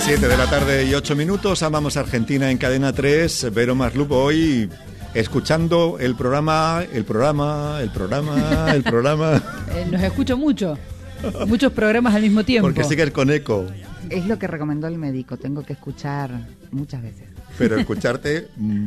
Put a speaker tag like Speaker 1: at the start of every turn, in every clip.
Speaker 1: 7:08. Amamos Argentina en Cadena 3. Vero Maslupo hoy escuchando el programa.
Speaker 2: Nos escucho muchos programas al mismo tiempo.
Speaker 1: Porque sigues con eco.
Speaker 3: Es lo que recomendó el médico, tengo que escuchar muchas veces.
Speaker 1: Pero escucharte,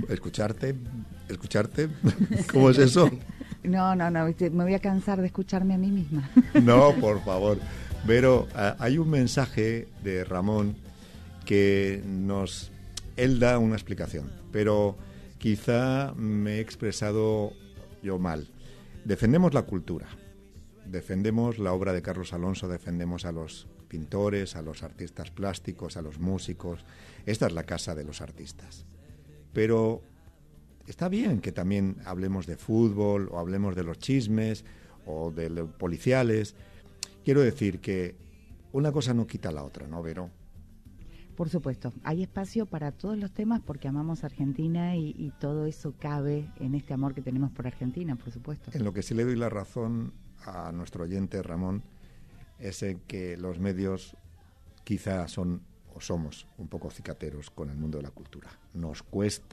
Speaker 1: ¿cómo es eso?
Speaker 3: No, me voy a cansar de escucharme a mí misma.
Speaker 1: No, por favor. Vero, hay un mensaje de Ramón que él da una explicación, pero quizá me he expresado yo mal. Defendemos la cultura, defendemos la obra de Carlos Alonso, defendemos a los pintores, a los artistas plásticos, a los músicos. Esta es la casa de los artistas. Pero está bien que también hablemos de fútbol o hablemos de los chismes o de los policiales. Quiero decir que una cosa no quita la otra, ¿no, Vero?
Speaker 3: Por supuesto, hay espacio para todos los temas porque amamos Argentina y todo eso cabe en este amor que tenemos por Argentina, por supuesto.
Speaker 1: En lo que sí le doy la razón a nuestro oyente Ramón es en que los medios quizá somos un poco cicateros con el mundo de la cultura. Nos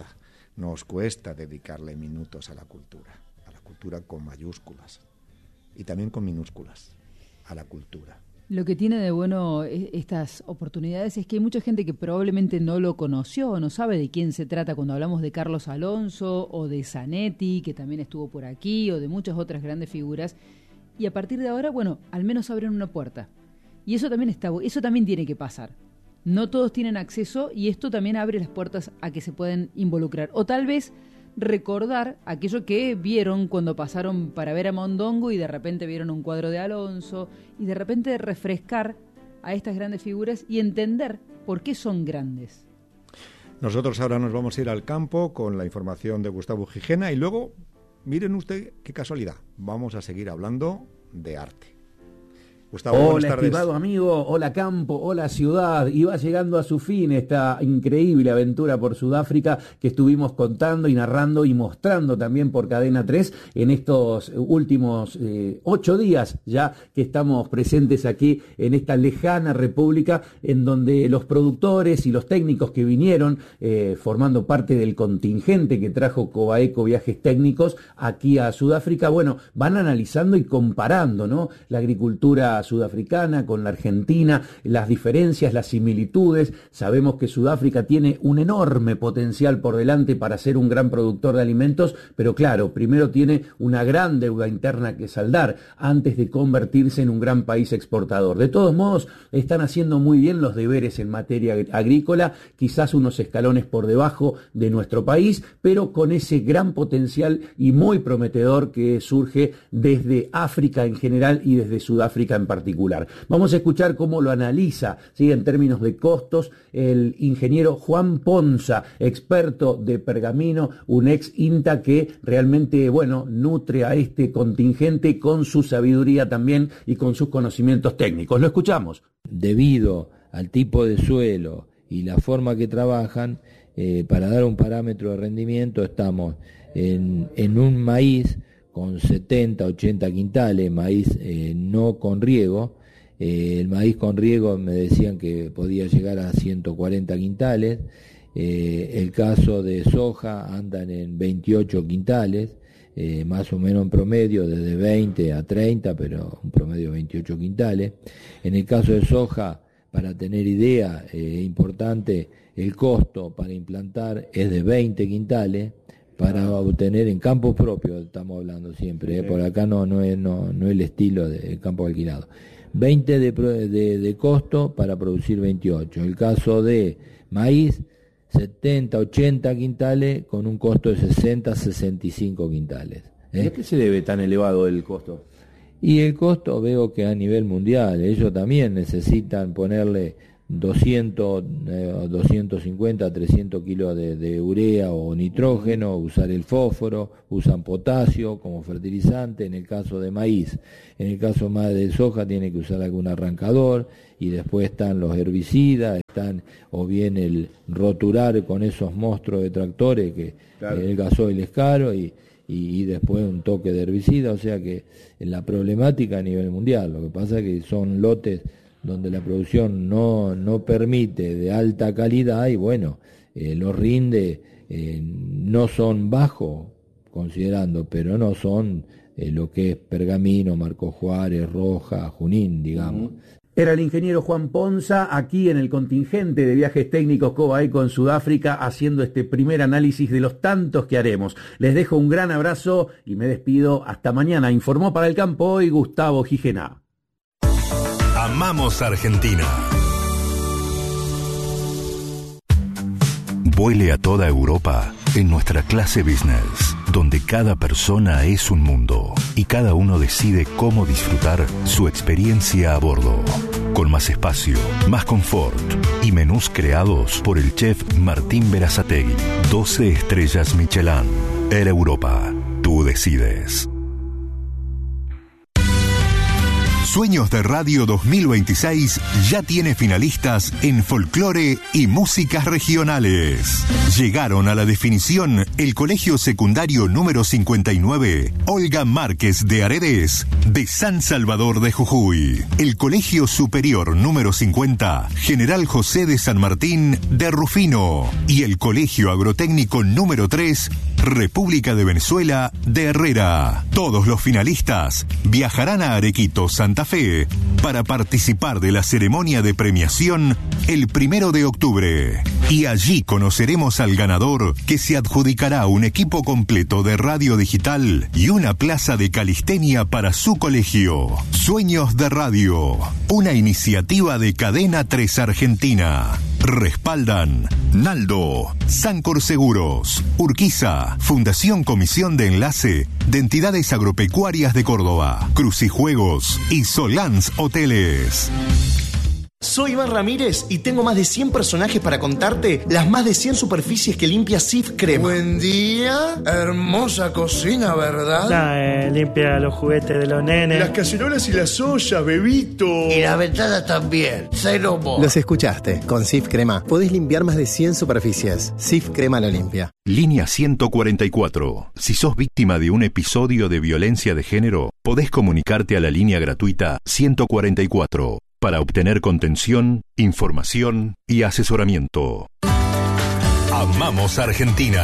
Speaker 1: cuesta dedicarle minutos a la cultura con mayúsculas y también con minúsculas, a la cultura.
Speaker 2: Lo que tiene de bueno estas oportunidades es que hay mucha gente que probablemente no lo conoció o no sabe de quién se trata cuando hablamos de Carlos Alonso o de Zanetti, que también estuvo por aquí, o de muchas otras grandes figuras. Y a partir de ahora, bueno, al menos abren una puerta. Y eso también tiene que pasar. No todos tienen acceso y esto también abre las puertas a que se puedan involucrar. O tal vez recordar aquello que vieron cuando pasaron para ver a Mondongo y de repente vieron un cuadro de Alonso y de repente refrescar a estas grandes figuras y entender por qué son grandes.
Speaker 1: Nosotros ahora nos vamos a ir al campo con la información de Gustavo Gijena y luego, miren usted qué casualidad, vamos a seguir hablando de arte. Gustavo,
Speaker 4: hola, estimado amigo, hola campo, hola ciudad, y va llegando a su fin esta increíble aventura por Sudáfrica que estuvimos contando y narrando y mostrando también por Cadena 3 en estos últimos 8 días ya que estamos presentes aquí en esta lejana república en donde los productores y los técnicos que vinieron formando parte del contingente que trajo Cobaeco Viajes Técnicos aquí a Sudáfrica, bueno, van analizando y comparando, ¿no?, la agricultura sudafricana con la argentina, las diferencias, las similitudes. Sabemos que Sudáfrica tiene un enorme potencial por delante para ser un gran productor de alimentos, pero claro, primero tiene una gran deuda interna que saldar antes de convertirse en un gran país exportador. De todos modos, están haciendo muy bien los deberes en materia agrícola, quizás unos escalones por debajo de nuestro país, pero con ese gran potencial y muy prometedor que surge desde África en general y desde Sudáfrica en particular. Vamos a escuchar cómo lo analiza, ¿sí?, en términos de costos, el ingeniero Juan Ponza, experto de Pergamino, un ex INTA que realmente, bueno, nutre a este contingente con su sabiduría también y con sus conocimientos técnicos. Lo escuchamos.
Speaker 5: Debido al tipo de suelo y la forma que trabajan, para dar un parámetro de rendimiento estamos en un maíz con 70, 80 quintales, maíz no con riego. El maíz con riego me decían que podía llegar a 140 quintales. El caso de soja andan en 28 quintales, más o menos en promedio, desde 20 a 30, pero un promedio de 28 quintales. En el caso de soja, para tener idea, importante, el costo para implantar es de 20 quintales. Para obtener en campos propios, estamos hablando siempre, por acá no es el estilo de campo alquilado. 20 de costo para producir 28. El caso de maíz, 70, 80 quintales con un costo de 60, 65 quintales.
Speaker 4: ¿Y a qué se debe tan elevado el costo?
Speaker 5: Y el costo veo que a nivel mundial, ellos también necesitan ponerle 200, 250, 300 kilos de urea o nitrógeno, usar el fósforo, usan potasio como fertilizante en el caso de maíz. En el caso más de soja tiene que usar algún arrancador y después están los herbicidas, o bien el roturar con esos monstruos de tractores que claro, el gasoil es caro y después un toque de herbicida, o sea que la problemática a nivel mundial, lo que pasa es que son lotes donde la producción no permite de alta calidad y bueno, los rindes no son bajos, considerando, pero no son lo que es Pergamino, Marco Juárez, Roja, Junín, digamos.
Speaker 4: Era el ingeniero Juan Ponza, aquí en el contingente de viajes técnicos Cobaeco en Sudáfrica, haciendo este primer análisis de los tantos que haremos. Les dejo un gran abrazo y me despido hasta mañana. Informó para el campo hoy Gustavo Gijena.
Speaker 6: Amamos Argentina. Vuele a toda Europa en nuestra clase business, donde cada persona es un mundo y cada uno decide cómo disfrutar su experiencia a bordo. Con más espacio, más confort y menús creados por el chef Martín Berazategui. 12 estrellas Michelin. Air Europa. Tú decides. Sueños de Radio 2026 ya tiene finalistas en folclore y músicas regionales. Llegaron a la definición el Colegio Secundario número 59, Olga Márquez de Aredes, de San Salvador de Jujuy. El Colegio Superior número 50, General José de San Martín de Rufino. Y el Colegio Agrotécnico número 3, República de Venezuela de Herrera. Todos los finalistas viajarán a Arequito, Santa Fe, para participar de la ceremonia de premiación el 1 de octubre. Y allí conoceremos al ganador, que se adjudicará un equipo completo de radio digital y una plaza de calistenia para su colegio. Sueños de Radio, una iniciativa de Cadena 3 Argentina. Respaldan Naldo, Sancor Seguros, Urquiza, Fundación Comisión de Enlace de Entidades Agropecuarias de Córdoba, Crucijuegos y Solans Hoteles.
Speaker 7: Soy Iván Ramírez y tengo más de 100 personajes para contarte las más de 100 superficies que limpia Cif Crema.
Speaker 8: Buen día, hermosa cocina, ¿verdad?
Speaker 9: Limpia los juguetes de los nenes.
Speaker 8: Las cacerolas y las ollas, bebito.
Speaker 10: Y las ventanas también, cero mo.
Speaker 11: Los escuchaste, con Cif Crema podés limpiar más de 100 superficies. Cif Crema lo limpia.
Speaker 6: Línea 144. Si sos víctima de un episodio de violencia de género, podés comunicarte a la línea gratuita 144. Para obtener contención, información y asesoramiento. Amamos Argentina.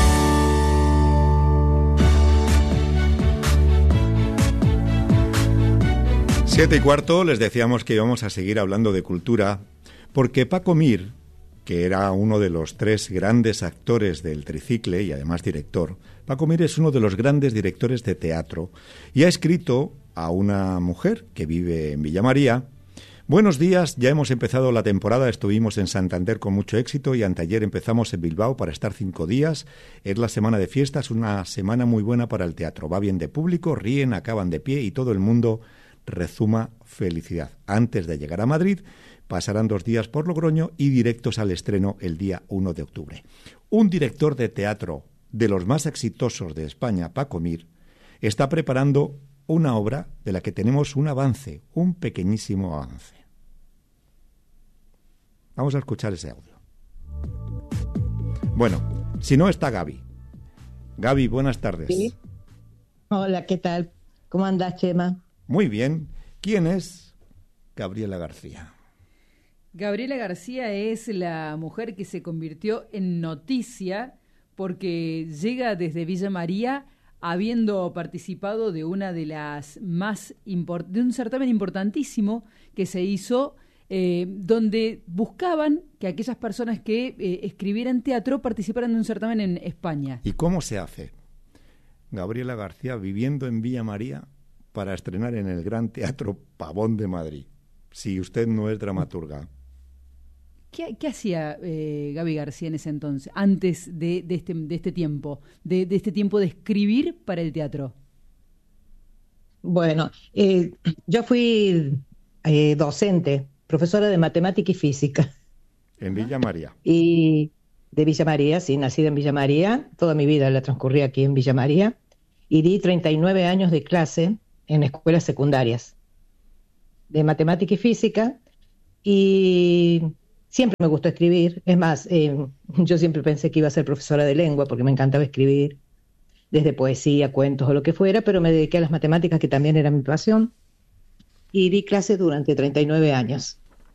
Speaker 1: Siete y cuarto, les decíamos que íbamos a seguir hablando de cultura, porque Paco Mir, que era uno de los 3 grandes actores del Tricicle y además director, Paco Mir es uno de los grandes directores de teatro y ha escrito a una mujer que vive en Villa María: buenos días, ya hemos empezado la temporada, estuvimos en Santander con mucho éxito y anteayer empezamos en Bilbao para estar 5 días. Es la semana de fiestas, una semana muy buena para el teatro. Va bien de público, ríen, acaban de pie y todo el mundo rezuma felicidad. Antes de llegar a Madrid, pasarán 2 días por Logroño y directos al estreno el día 1 de octubre. Un director de teatro de los más exitosos de España, Paco Mir, está preparando una obra de la que tenemos un avance, un pequeñísimo avance. Vamos a escuchar ese audio. Bueno, si no está Gaby. Gaby, buenas tardes.
Speaker 12: Sí. Hola, ¿qué tal? ¿Cómo andás, Chema?
Speaker 1: Muy bien. ¿Quién es Gabriela García?
Speaker 2: Gabriela García es la mujer que se convirtió en noticia porque llega desde Villa María habiendo participado de una de las de un certamen importantísimo que se hizo, donde buscaban que aquellas personas que escribieran teatro participaran de un certamen en España.
Speaker 1: ¿Y cómo se hace? Gabriela García viviendo en Villa María para estrenar en el Gran Teatro Pavón de Madrid, si usted no es dramaturga.
Speaker 2: ¿Qué hacía Gaby García en ese entonces, antes de este tiempo, de este tiempo de escribir para el teatro?
Speaker 12: Bueno, yo fui docente, profesora de matemática y física.
Speaker 1: En Villa María.
Speaker 12: Y de Villa María, sí, nacida en Villa María, toda mi vida la transcurrí aquí en Villa María, y di 39 años de clase en escuelas secundarias de matemática y física, y siempre me gustó escribir. Es más, yo siempre pensé que iba a ser profesora de lengua porque me encantaba escribir, desde poesía, cuentos o lo que fuera, pero me dediqué a las matemáticas, que también era mi pasión. y di clases durante 39 años.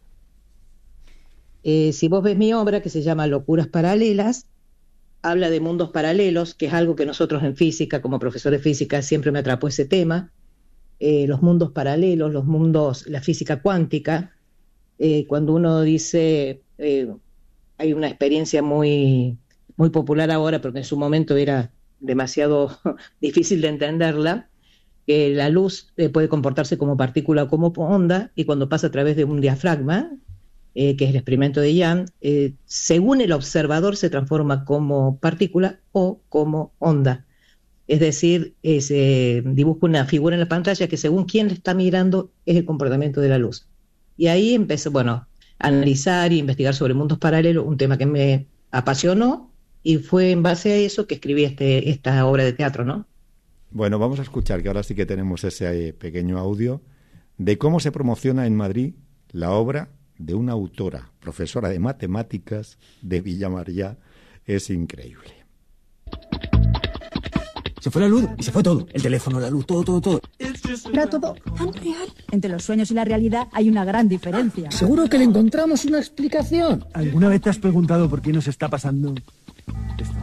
Speaker 12: Si vos ves mi obra, que se llama Locuras Paralelas, habla de mundos paralelos, que es algo que nosotros en física, como profesor de física, siempre me atrapó ese tema. Los mundos paralelos, los mundos, la física cuántica. Cuando uno dice, hay una experiencia muy, muy popular ahora, porque en su momento era demasiado difícil de entenderla, que la luz puede comportarse como partícula o como onda, y cuando pasa a través de un diafragma, que es el experimento de Young, según el observador se transforma como partícula o como onda. Es decir, se dibuja una figura en la pantalla que según quién le está mirando es el comportamiento de la luz. Y ahí empecé, a analizar e investigar sobre mundos paralelos, un tema que me apasionó, y fue en base a eso que escribí esta obra de teatro, ¿no?
Speaker 1: Bueno, vamos a escuchar, que ahora sí que tenemos ese pequeño audio de cómo se promociona en Madrid la obra de una autora, profesora de matemáticas de Villa María. Es increíble.
Speaker 13: Se fue la luz y se fue todo. El teléfono, la luz, todo.
Speaker 14: Era todo tan real. Entre los sueños y la realidad hay una gran diferencia.
Speaker 13: Seguro que le encontramos una explicación.
Speaker 15: ¿Alguna vez te has preguntado por qué nos está pasando esto?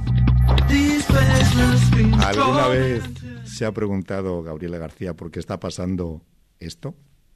Speaker 1: ¿Alguna vez se ha preguntado Gabriela García por qué está pasando esto?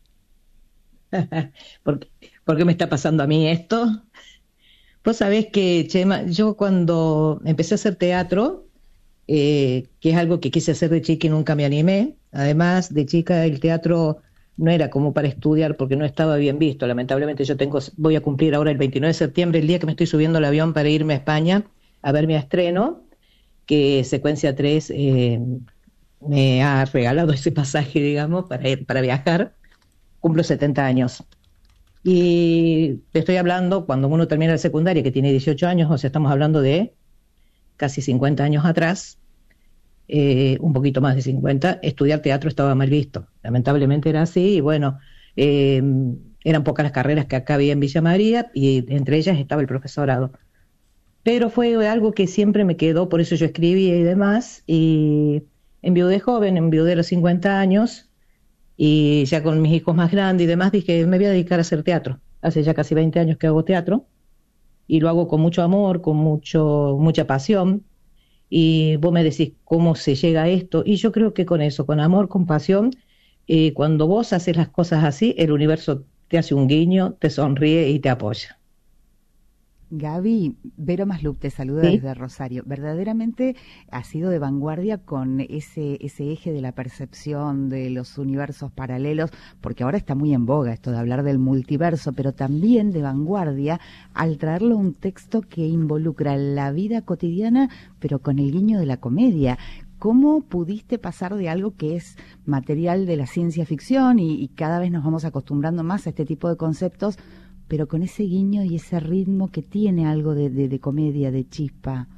Speaker 12: ¿Por qué me está pasando a mí esto? Vos sabés que, Chema, yo cuando empecé a hacer teatro, que es algo que quise hacer de chica y nunca me animé, además de chica el teatro no era como para estudiar porque no estaba bien visto. Lamentablemente voy a cumplir ahora el 29 de septiembre, el día que me estoy subiendo al avión para irme a España a ver mi estreno, que Secuencia 3 me ha regalado ese pasaje, digamos, para viajar. Cumplo 70 años. Y te estoy hablando, cuando uno termina la secundaria, que tiene 18 años, o sea, estamos hablando de casi 50 años atrás, un poquito más de 50, estudiar teatro estaba mal visto. Lamentablemente era así, y bueno, eran pocas las carreras que acá había en Villa María, y entre ellas estaba el profesorado. Pero fue algo que siempre me quedó, por eso yo escribí y demás, y enviudé joven, enviudé a los 50 años, y ya con mis hijos más grandes y demás dije, me voy a dedicar a hacer teatro. Hace ya casi 20 años que hago teatro, y lo hago con mucho amor, con mucha pasión, y vos me decís cómo se llega a esto, y yo creo que con eso, con amor, con pasión, cuando vos haces las cosas así, el universo te hace un guiño, te sonríe y te apoya.
Speaker 3: Gaby, Vero Maslup te saluda desde Rosario. Verdaderamente has sido de vanguardia con ese eje de la percepción de los universos paralelos, porque ahora está muy en boga esto de hablar del multiverso, pero también de vanguardia al traerlo a un texto que involucra la vida cotidiana, pero con el guiño de la comedia. ¿Cómo pudiste pasar de algo que es material de la ciencia ficción y cada vez nos vamos acostumbrando más a este tipo de conceptos, pero con ese guiño y ese ritmo que tiene algo de comedia, de chispa?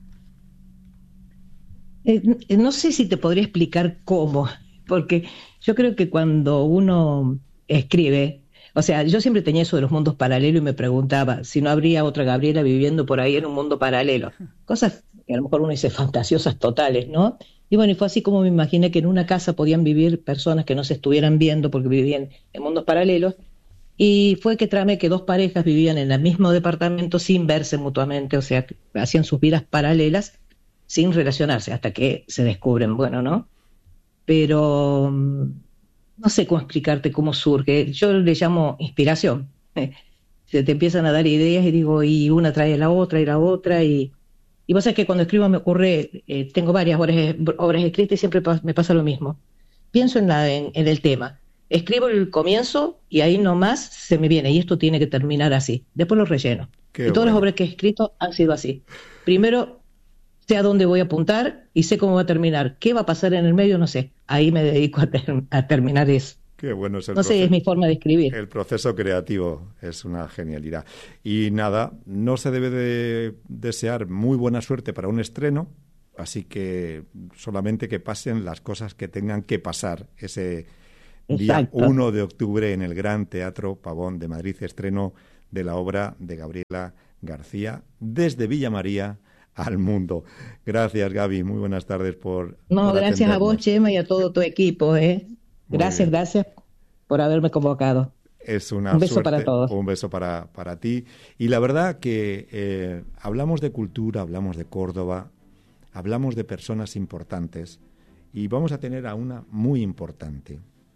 Speaker 12: No sé si te podría explicar cómo, porque yo creo que cuando uno escribe, o sea, yo siempre tenía eso de los mundos paralelos y me preguntaba si no habría otra Gabriela viviendo por ahí en un mundo paralelo. Cosas que a lo mejor uno dice fantasiosas totales, ¿no? Y bueno, y fue así como me imaginé que en una casa podían vivir personas que no se estuvieran viendo porque vivían en mundos paralelos. Y fue que tramé que dos parejas vivían en el mismo departamento sin verse mutuamente, o sea, hacían sus vidas paralelas sin relacionarse, hasta que se descubren, bueno, ¿no? Pero no sé cómo explicarte cómo surge. Yo le llamo inspiración. Se te empiezan a dar ideas y digo, y una trae a la otra, y vos sabés que cuando escribo me ocurre, tengo varias obras escritas y siempre me pasa lo mismo. Pienso en el tema. Escribo el comienzo y ahí nomás se me viene, y esto tiene que terminar así. Después lo relleno. Y todas las obras que he escrito han sido así. Primero sé a dónde voy a apuntar y sé cómo va a terminar. ¿Qué va a pasar en el medio? No sé. Ahí me dedico a terminar eso.
Speaker 1: Qué bueno es el
Speaker 12: no sé, es mi forma de escribir.
Speaker 1: El proceso creativo es una genialidad. Y nada, no se debe de desear muy buena suerte para un estreno, así que solamente que pasen las cosas que tengan que pasar ese día 1 de octubre en el Gran Teatro Pavón de Madrid, estreno de la obra de Gabriela García, Desde Villa María al Mundo. Gracias, Gaby. Muy buenas tardes por
Speaker 12: gracias a vos, Chema, y a todo tu equipo. Gracias. por haberme convocado.
Speaker 1: Es una
Speaker 12: un beso
Speaker 1: suerte,
Speaker 12: para todos.
Speaker 1: Un beso para ti. Y la verdad que hablamos de cultura, hablamos de Córdoba, hablamos de personas importantes y vamos a tener a una muy importante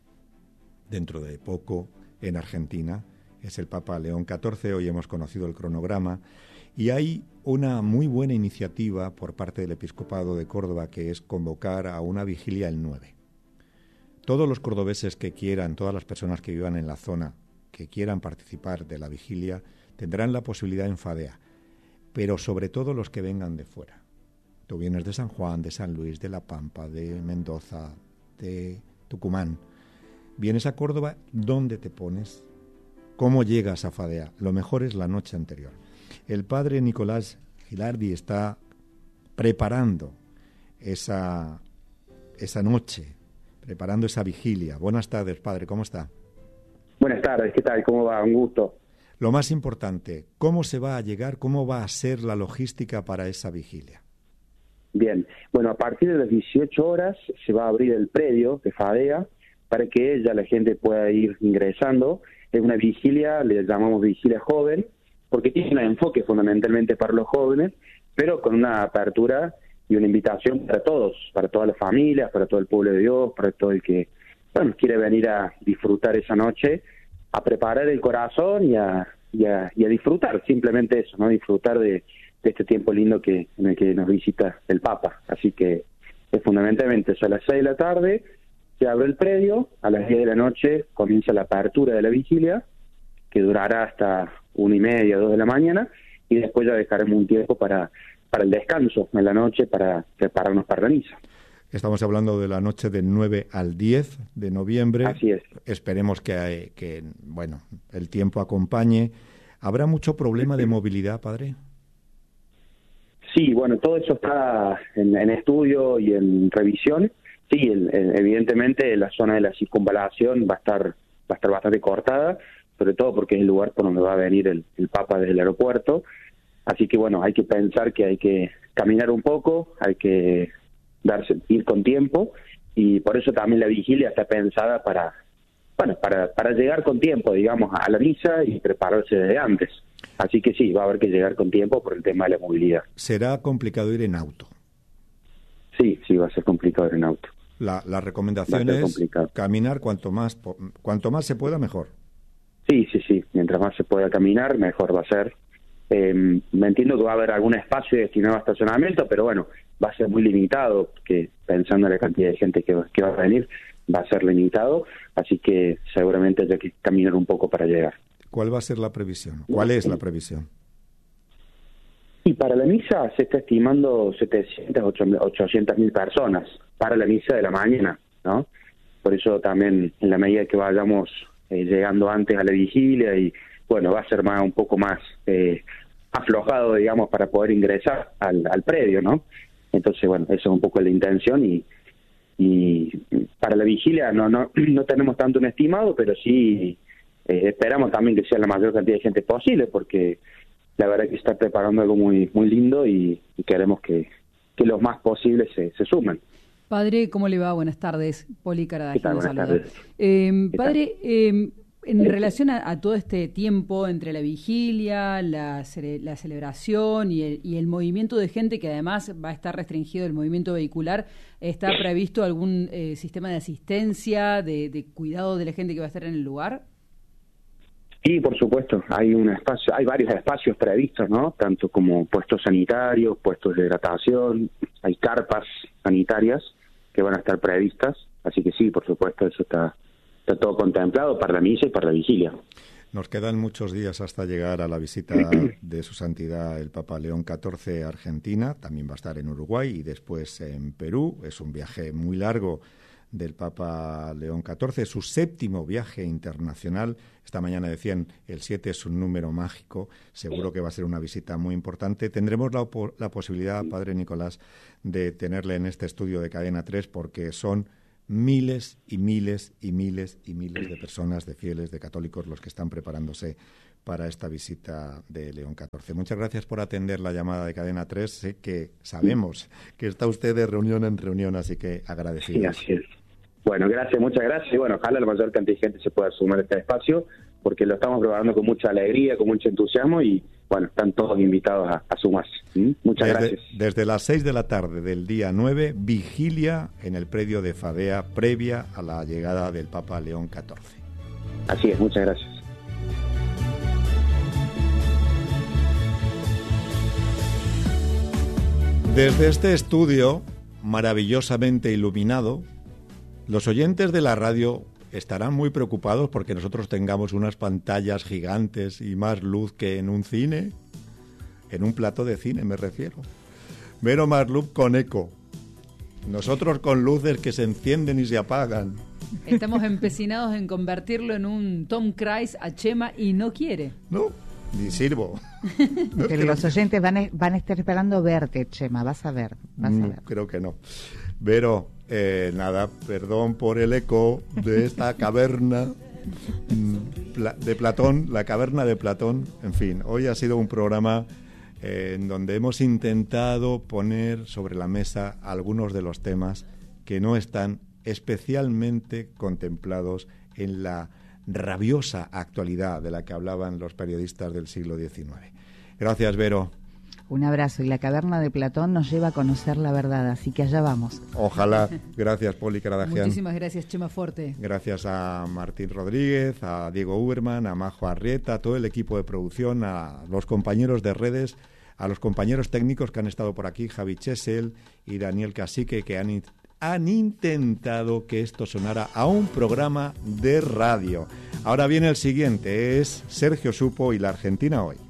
Speaker 1: dentro de poco en Argentina. Es el Papa León XIV, hoy hemos conocido el cronograma y hay una muy buena iniciativa por parte del Episcopado de Córdoba que es convocar a una vigilia el 9. Todos los cordobeses que quieran, todas las personas que vivan en la zona, que quieran participar de la vigilia, tendrán la posibilidad en Fadea, pero sobre todo los que vengan de fuera. Tú vienes de San Juan, de San Luis, de La Pampa, de Mendoza, de Tucumán. Vienes a Córdoba, ¿dónde te pones? ¿Cómo llegas a Fadea? Lo mejor es la noche anterior. El padre Nicolás Gilardi está preparando esa noche, preparando esa vigilia. Buenas tardes, padre, ¿cómo está?
Speaker 16: Buenas tardes, ¿qué tal? ¿Cómo va? Un gusto.
Speaker 1: Lo más importante, ¿cómo se va a llegar, cómo va a ser la logística para esa vigilia?
Speaker 16: Bien, bueno, a partir de las 18 horas se va a abrir el predio de Fadea para que ya la gente pueda ir ingresando. Es una vigilia, le llamamos vigilia joven, porque tiene un enfoque fundamentalmente para los jóvenes, pero con una apertura y una invitación para todos, para todas las familias, para todo el pueblo de Dios, para todo el que, bueno, quiere venir a disfrutar esa noche, a preparar el corazón y a disfrutar, simplemente eso, ¿no? Disfrutar de este tiempo lindo en el que nos visita el Papa. Así que es fundamentalmente eso, a las 6 de la tarde se abre el predio, a las 10 de la noche comienza la apertura de la vigilia, que durará hasta 1:30, 2 de la mañana, y después ya dejaremos un tiempo para el descanso en la noche, para prepararnos para la misa.
Speaker 1: Estamos hablando de la noche del 9 al 10 de noviembre.
Speaker 16: Así es.
Speaker 1: Esperemos que el tiempo acompañe. ¿Habrá mucho problema de movilidad, padre?
Speaker 16: Sí, bueno, todo eso está en estudio y en revisión. Sí, evidentemente la zona de la circunvalación va a estar bastante cortada, sobre todo porque es el lugar por donde va a venir el Papa desde el aeropuerto. Así que bueno, hay que pensar que hay que caminar un poco, hay que ir con tiempo, y por eso también la vigilia está pensada para llegar con tiempo, digamos, a la misa y prepararse desde antes. Así que sí, va a haber que llegar con tiempo por el tema de la movilidad.
Speaker 1: ¿Será complicado ir en auto?
Speaker 16: Sí, va a ser complicado ir en auto.
Speaker 1: La recomendación es caminar cuanto más se pueda, mejor.
Speaker 16: Sí, mientras más se pueda caminar, mejor va a ser. Me entiendo que va a haber algún espacio destinado a estacionamiento, pero bueno, va a ser muy limitado, que pensando en la cantidad de gente que va a venir, va a ser limitado, así que seguramente haya que caminar un poco para llegar.
Speaker 1: ¿Cuál va a ser la previsión? ¿Cuál es la previsión?
Speaker 16: Y para la misa se está estimando 800.000 personas para la misa de la mañana, ¿no? Por eso también, en la medida que vayamos llegando antes a la vigilia, y bueno, va a ser un poco más aflojado, digamos, para poder ingresar al predio, ¿no? Entonces, bueno, eso es un poco la intención, y para la vigilia no tenemos tanto un estimado, pero sí esperamos también que sea la mayor cantidad de gente posible, porque la verdad es que se está preparando algo muy muy lindo, y queremos que los más posibles se sumen.
Speaker 2: Padre, ¿cómo le va? Buenas tardes. Poli Caradagian.
Speaker 16: ¿Qué tal? Buenas tardes.
Speaker 2: Padre, en relación a todo este tiempo entre la vigilia, la celebración y el movimiento de gente, que además va a estar restringido el movimiento vehicular, ¿está previsto algún sistema de asistencia, de cuidado de la gente que va a estar en el lugar?
Speaker 16: Sí, por supuesto, hay varios espacios previstos, ¿no? Tanto como puestos sanitarios, puestos de hidratación, hay carpas sanitarias que van a estar previstas, así que sí, por supuesto, eso está todo contemplado para la misa y para la vigilia.
Speaker 1: Nos quedan muchos días hasta llegar a la visita de Su Santidad el Papa León XIV a Argentina, también va a estar en Uruguay y después en Perú. Es un viaje muy largo del Papa León XIV, su 7º viaje internacional. Esta mañana decían, el 7 es un número mágico, seguro que va a ser una visita muy importante. Tendremos la posibilidad, Padre Nicolás, de tenerle en este estudio de Cadena 3, porque son miles y miles y miles y miles de personas, de fieles, de católicos, los que están preparándose para esta visita de León XIV. Muchas gracias por atender la llamada de Cadena 3. Sé que sabemos que está usted de reunión en reunión, así que agradecidos.
Speaker 16: Sí, así es. Bueno, gracias, muchas gracias. Y bueno, ojalá la mayor cantidad de gente se pueda sumar a este espacio, porque lo estamos probando con mucha alegría, con mucho entusiasmo y bueno, están todos invitados a sumarse. Muchas gracias.
Speaker 1: Desde las 6 de la tarde del día 9, vigilia en el predio de Fadea previa a la llegada del Papa León XIV.
Speaker 16: Así es, muchas gracias.
Speaker 1: Desde este estudio maravillosamente iluminado, los oyentes de la radio estarán muy preocupados porque nosotros tengamos unas pantallas gigantes y más luz que en un cine, en un plato de cine me refiero. Vero Marlup con eco, nosotros con luces que se encienden y se apagan.
Speaker 2: Estamos empecinados en convertirlo en un Tom Cruise a Chema y no quiere.
Speaker 1: No, ni sirvo.
Speaker 3: No, pero los oyentes van a estar esperando verte, Chema, vas a ver.
Speaker 1: Creo que no. Vero, nada, perdón por el eco de esta caverna de Platón, la caverna de Platón. En fin, hoy ha sido un programa en donde hemos intentado poner sobre la mesa algunos de los temas que no están especialmente contemplados en la rabiosa actualidad de la que hablaban los periodistas del siglo XIX. Gracias, Vero.
Speaker 3: Un abrazo, y la caverna de Platón nos lleva a conocer la verdad, así que allá vamos.
Speaker 1: Ojalá. Gracias, Poli Caradagian.
Speaker 2: Muchísimas gracias, Chema Forte.
Speaker 1: Gracias a Martín Rodríguez, a Diego Uberman, a Majo Arrieta, a todo el equipo de producción, a los compañeros de redes, a los compañeros técnicos que han estado por aquí, Javi Chesel y Daniel Cacique, que han intentado que esto sonara a un programa de radio. Ahora viene el siguiente, es Sergio Supo y la Argentina hoy.